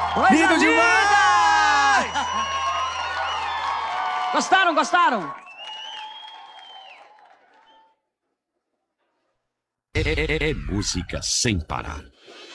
Coisa Lindo linda! demais! Gostaram, gostaram? É música sem parar.